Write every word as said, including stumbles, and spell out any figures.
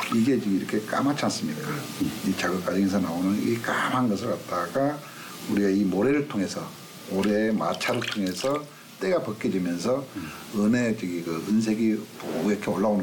이게 지금 이렇게 까맣지 않습니까? 이 작업 과정에서 나오는 이 까만 것을 갖다가 우리가 이 모래를 통해서 모래의 마찰을 통해서 때가 벗겨지면서 은의 저기 그 은색이 이렇게 올라오는